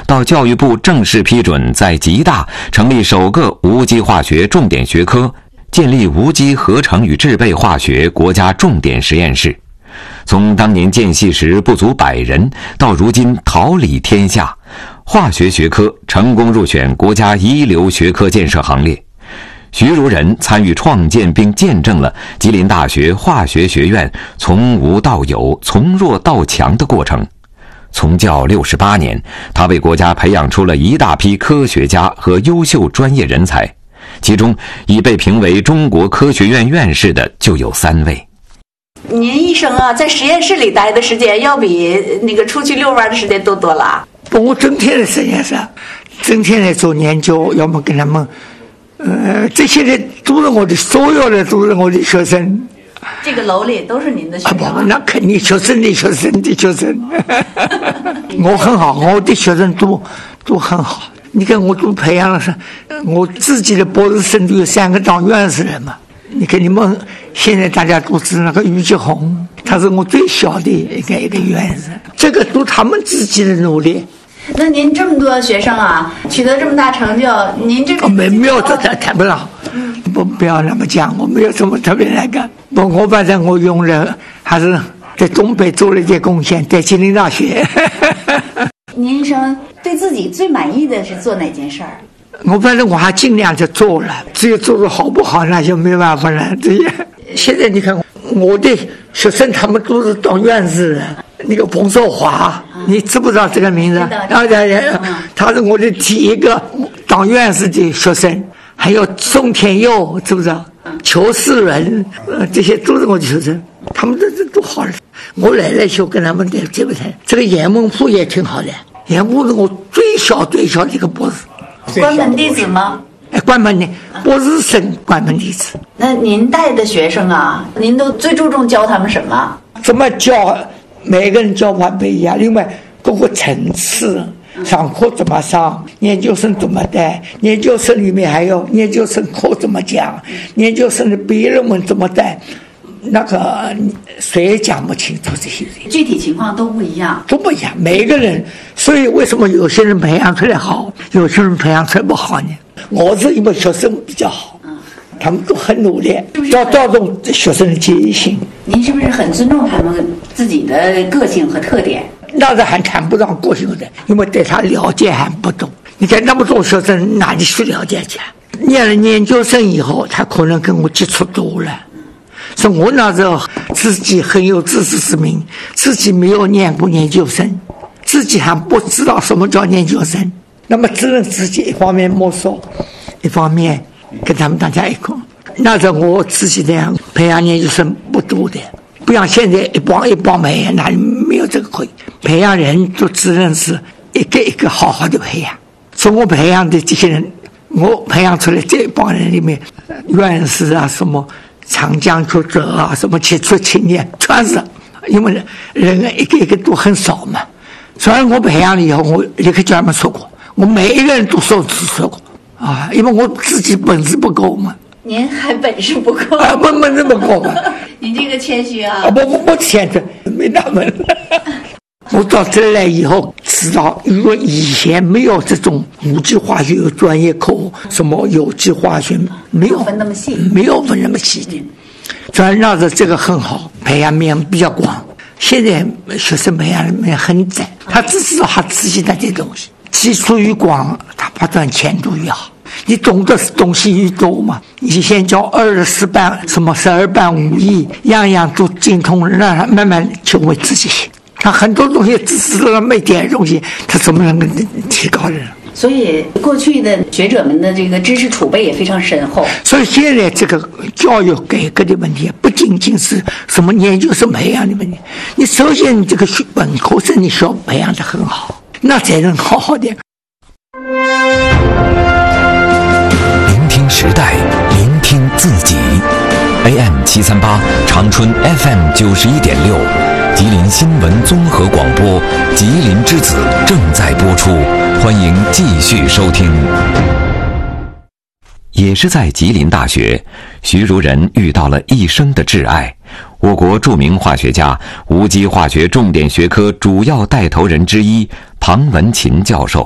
到教育部正式批准在吉大成立首个无机化学重点学科，建立无机合成与制备化学国家重点实验室。从当年建系时不足100人，到如今桃李天下，化学学科成功入选国家一流学科建设行列。徐如仁参与创建并见证了吉林大学化学学院从无到有、从弱到强的过程。从教68年，他为国家培养出了一大批科学家和优秀专业人才，其中已被评为中国科学院院士的就有3位。 您一生啊，在实验室里待的时间要比那个出去遛弯的时间多了。 我整天在实验室，整天在做研究，要么跟他们这些人都是我的，所有的都是我的学生。 这个楼里都是您的学生不，那肯定学生的学生。我很好，我的学生都很好。你看，我都培养了我自己的博士生都有3个当院士了嘛。你看你们现在大家都知道那个于继红，他是我最小的一个院士，这个都他们自己的努力。 那您这么多学生啊，取得这么大成就，您这个没有这谈不上。不要那么讲，我没有什么特别那个。我反正我用了，还是在东北做了一点贡献，在吉林大学。 您一生对自己最满意的是做哪件事儿？ 我反正我还尽量去做了，至于做的好不好那就没办法了。这些现在你看，我的学生他们都是当院士的。那个冯寿华，你知不知道这个名字？他是我的第一个当院士的学生。还有宋天佑，知不知道？裘世仁，这些都是我的学生，他们都好了。我来了就跟他们对不对？这个严文富也挺好的，严文富是我最小的一个博士。 关门弟子吗？ 关门的博士生，关门弟子。 那您带的学生啊，您都最注重教他们什么？ 怎么教？每个人教法不一样，另外各个层次。上课怎么上，研究生怎么带，研究生里面还有研究生课怎么讲，研究生的毕业论文怎么带，那个谁也讲不清楚这些具体情况都不一样， 每个人。所以为什么有些人培养出来好，有些人培养出来不好呢？我是因为学生比较好，他们都很努力，要调动学生的积极性。 您是不是很尊重他们自己的个性和特点？ 那是还谈不上个性的，因为对他了解还不懂。你看那么多学生哪里去了解去？念了研究生以后，他可能跟我接触多了。所以我那时候自己很有自知之明，自己没有念过研究生，自己还不知道什么叫研究生，那么只能自己一方面摸索，一方面跟他们大家一块。那时候我自己这样培养研究生不多的。不像现在一帮培养，哪里没有这个可以培养人，就只能是一个一个好好的培养。从我培养的这些人，我培养出来这一帮人里面，院士啊，什么长江学者啊，什么杰出青年，全是因为人一个一个都很少嘛。虽然我培养了以后，我立刻叫他们出国，我每一个人都说出国啊，因为我自己本事不够嘛。 您还本事不够啊？本事不够嘛？ 你这个谦虚啊！ 我谦虚，没那么。我到这来以后知道，因为以前没有这种无机化学有专业课，什么有机化学没有分那么细， 没有分那么细的。虽然那时这个很好，培养面比较广。现在学生培养面很窄，他只知道他自己那些东西，基础越广，他发展前途越好。你懂得东西越多嘛，你先教24班什么12班5艺，样样都精通，让他慢慢就会自己行。他很多东西只知道那么一点东西，他怎么能提高人？ 所以过去的学者们的这个知识储备也非常深厚。 所以现在这个教育改革的问题，不仅仅是什么研究生培养的问题，你首先你这个本科生你需要培养得很好，那才能好好的。 聆听时代，聆听自己。AM 738，长春 FM 91.6，吉林新闻综合广播，吉林之子正在播出，欢迎继续收听。也是在吉林大学，徐如仁遇到了一生的挚爱，我国著名化学家、无机化学重点学科主要带头人之一庞文琴教授。